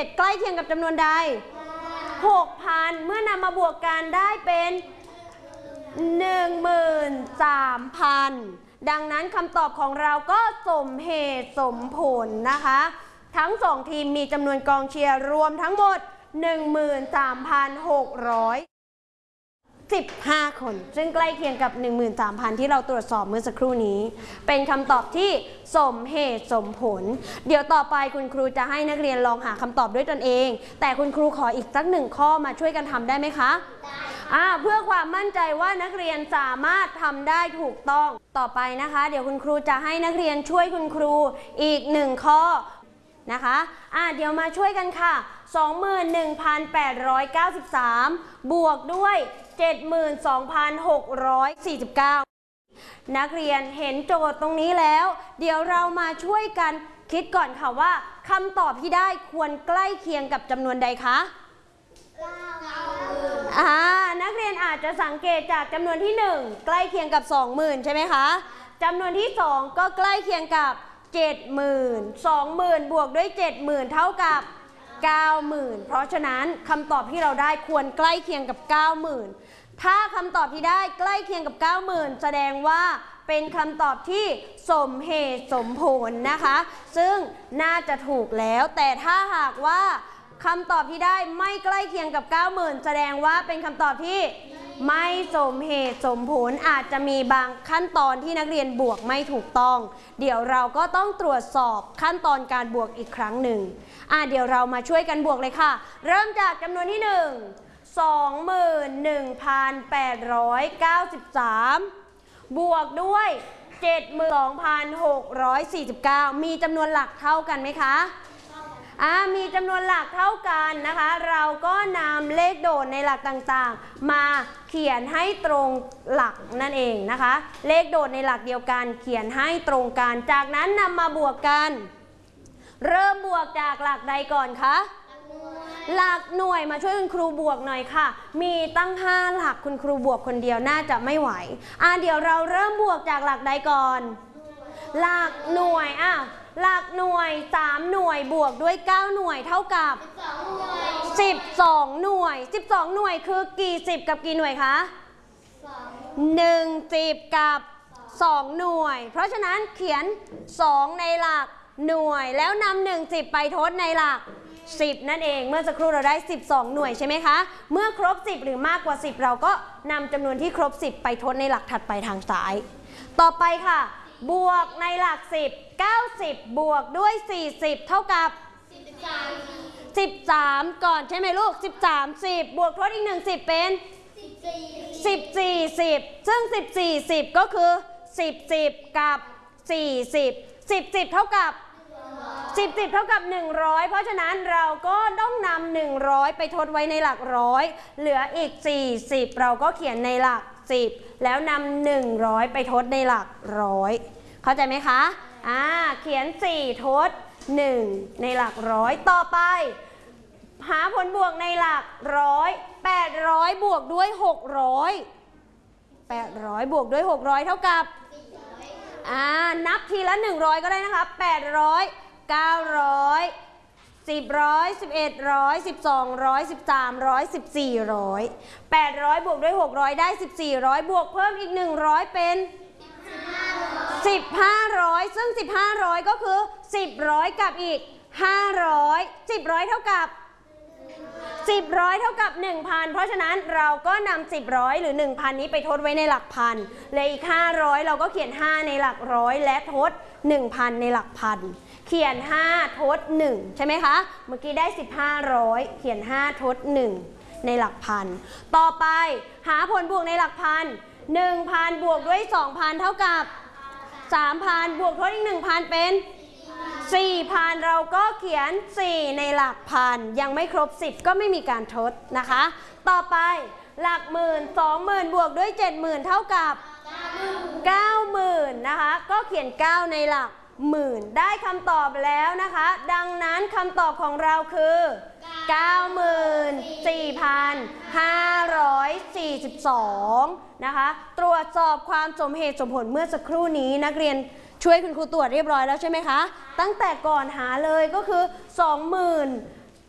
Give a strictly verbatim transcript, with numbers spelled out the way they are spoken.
ดใกล้เคียงกับจำนวนใด หกพัน เมื่อนำมาบวกกันได้เป็น หนึ่งหมื่นสามพัน ดังนั้นคำตอบของเราก็สมเหตุสมผลนะคะทั้งสองทีมมีจำนวนกองเชียร์รวมทั้งหมด หนึ่งหมื่นสามพันหกร้อยสิบห้า คนซึ่งใกล้เคียงกับ หนึ่งหมื่นสามพัน ที่เราตรวจสอบเมื่อสักครู่นี้เป็นคำตอบที่สมเหตุสมผลเดี๋ยวต่อไปคุณครูจะให้นักเรียนลองหาคำตอบด้วยตนเองแต่คุณครูขออีกสักหนึ่งข้อมาช่วยกันทำได้ไหมคะได้เพื่อความมั่นใจว่านักเรียนสามารถทำได้ถูกต้องต่อไปนะคะเดี๋ยวคุณครูจะให้นักเรียนช่วยคุณครูอีกหนึ่งข้อนะคะอ่ะเดี๋ยวมาช่วยกันค่ะ สองหมื่นหนึ่งพันแปดร้อยเก้าสิบสาม บวกด้วย เจ็ดหมื่นสองพันหกร้อยสี่สิบเก้า นักเรียนเห็นโจทย์ตรงนี้แล้วเดี๋ยวเรามาช่วยกันคิดก่อนค่ะว่าคำตอบที่ได้ควรใกล้เคียงกับจำนวนใดคะอ่านักเรียนอาจจะสังเกตจากจำนวนที่หนึ่งใกล้เคียงกับ สองหมื่น ใช่ไหมคะจำนวนที่สองก็ใกล้เคียงกับเจ็ดหมื่น สองหมื่น บวกด้วย เจ็ดหมื่น เท่ากับ เก้าหมื่น เพราะฉะนั้นคำตอบที่เราได้ควรใกล้เคียงกับ เก้าหมื่น ถ้าคำตอบที่ได้ใกล้เคียงกับ เก้าหมื่น แสดงว่าเป็นคำตอบที่สมเหตุสมผลนะคะซึ่งน่าจะถูกแล้วแต่ถ้าหากว่าคำตอบที่ได้ไม่ใกล้เคียงกับ เก้าหมื่น แสดงว่าเป็นคำตอบที่ไม่สมเหตุสมผลอาจจะมีบางขั้นตอนที่นักเรียนบวกไม่ถูกต้องเดี๋ยวเราก็ต้องตรวจสอบขั้นตอนการบวกอีกครั้งหนึ่งอ่ะเดี๋ยวเรามาช่วยกันบวกเลยค่ะเริ่มจากจำนวนที่หนึ่ง สองหมื่นหนึ่งพันแปดร้อยเก้าสิบสาม บวกด้วย เจ็ดหมื่นสองพันหกร้อยสี่สิบเก้า มีจำนวนหลักเท่ากันไหมคะอ่ามีจำนวนหลักเท่ากันนะคะเราก็นำเลขโดดในหลักต่างๆมาเขียนให้ตรงหลักนั่นเองนะคะเลขโดดในหลักเดียวกันเขียนให้ตรงกันจากนั้นนำมาบวกกันเริ่มบวกจากหลักใดก่อนคะหลักหน่วยมาช่วยคุณครูบวกหน่อยค่ะมีตั้งห้าหลักคุณครูบวกคนเดียวน่าจะไม่ไหวอ่าเดี๋ยวเราเริ่มบวกจากหลักใดก่อนหลักหน่วยอ่ะหลักหน่วยสามหน่วยบวกด้วยเก้าหน่วยเท่ากับสิบสองหน่วยสิบสองหน่วยคือกี่สิบกับกี่หน่วยคะหนึ่งสิบกับสองหน่วยเพราะฉะนั้นเขียนสองในหลักหน่วยแล้วนำหนึ่งสิบไปทดในหลักสิบนั่นเองเมื่อสักครู่เราได้สิบสองหน่วยใช่ไหมคะเมื่อครบสิบหรือมากกว่าสิบเราก็นำจำนวนที่ครบสิบไปทดในหลักถัดไปทางซ้ายต่อไปค่ะบวกในหลักสิบ เก้าสิบบวกด้วยสี่สิบเท่ากับสิบสามก่อนใช่ไหมลูกสิบสาม สิบบวกทดอีกหนึ่งสิบเป็นสิบสี่ สิบซึ่งสิบสี่ สิบก็คือสิบ สิบกับสี่สิบ สิบ สิบเท่ากับสิบ สิบเท่ากับหนึ่งร้อยเพราะฉะนั้นเราก็ต้องนำหนึ่งร้อยไปทดไว้ในหลักร้อยเหลืออีกสี่สิบเราก็เขียนในหลักสิบแล้วนำหนึ่งร้อยไปทดในหลักร้อยเข้าใจไหมคะอ่าเขียนสี่ทดหนึ่งในหลักร้อยต่อไปหาผลบวกในหลักร้อยแปดร้อยบวกด้วยหกร้อยแปดร้อยบวกด้วยหกร้อยเท่ากับอ่านับทีละหนึ่งร้อยก็ได้นะคะแปดร้อย เก้าร้อย สิบร้อย สิบเอ็ดร้อย สิบสองร้อย สิบสามร้อย สิบสี่ร้อย แปดร้อยบวกด้วยหกร้อยได้สิบสี่ร้อยบวกเพิ่มอีกหนึ่งร้อยเป็นสิบห้าร้อยซึ่งสิบห้าร้อยก็คือสิบร้อยกับอีกห้าร้อย สิบร้อยเท่ากับสิบร้อยเท่ากับ หนึ่งพัน เพราะฉะนั้นเราก็นำสิบร้อยหรือ หนึ่งพัน นี้ไปทดไว้ในหลักพันเลยอีกห้าร้อยเราก็เขียนห้าในหลักร้อยและทด หนึ่งพัน ในหลักพันเขียนห้าทดหนึ่งใช่ไหมคะเมื่อกี้ได้สิบห้าร้อยเขียนห้าทดหนึ่งในหลักพันต่อไปหาผลบวกในหลักพัน หนึ่งพัน บวกด้วย สองพัน เท่ากับสามพัน บวกทดอีก หนึ่งพัน เป็นสี่พัน เราก็เขียนสี่ในหลักพันยังไม่ครบสิบก็ไม่มีการทดนะคะต่อไปหลักหมื่น สองหมื่น บวกด้วย เจ็ดหมื่น เท่ากับเก้าหมื่นนะคะก็เขียนเก้าในหลักหมื่นได้คำตอบแล้วนะคะดังนั้นคำตอบของเราคือ เก้าหมื่นสี่พันห้าร้อยสี่สิบสอง นะคะตรวจสอบความสมเหตุสมผลเมื่อสักครู่นี้นักเรียนช่วยคุณครูตรวจเรียบร้อยแล้วใช่ไหมคะตั้งแต่ก่อนหาเลยก็คือ สองหมื่น